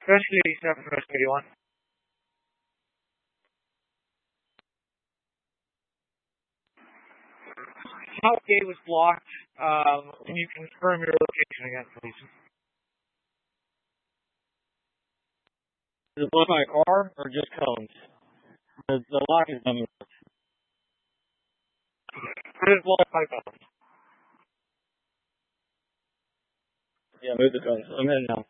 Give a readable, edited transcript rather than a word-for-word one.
Rescue 87, Rescue 81. South gate was blocked. Can you confirm your location again, please? Is it blocked by a car or just cones? The lock is done. It is blocked by cones. Yeah, move the cones. I'm heading now.